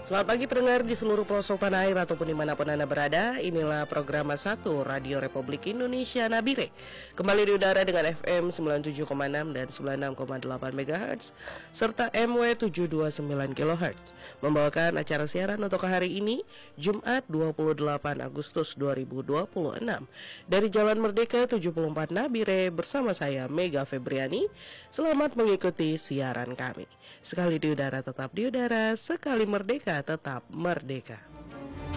Selamat pagi pendengar di seluruh pelosok tanah air ataupun dimanapun Anda berada. Inilah program 1 Radio Republik Indonesia Nabire. Kembali di udara dengan FM 97,6 dan 96,8 MHz serta MW 729 kHz. Membawakan acara siaran untuk hari ini Jumat 28 Agustus 2026 dari Jalan Merdeka 74 Nabire bersama saya Mega Febriani. Selamat mengikuti siaran kami. Sekali di udara tetap di udara, sekali merdeka tetap merdeka.